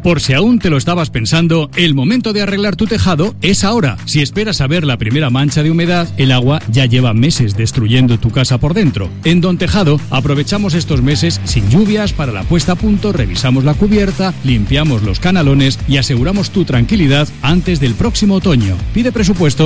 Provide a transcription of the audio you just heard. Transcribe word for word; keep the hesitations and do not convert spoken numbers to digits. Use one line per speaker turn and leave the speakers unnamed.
Por si aún te lo estabas pensando, el momento de arreglar tu tejado es ahora. Si esperas a ver la primera mancha de humedad, el agua ya lleva meses destruyendo tu casa por dentro. En Don Tejado aprovechamos estos meses sin lluvias para la puesta a punto, revisamos la cubierta, limpiamos los canalones y aseguramos tu tranquilidad antes del próximo otoño. Pide presupuesto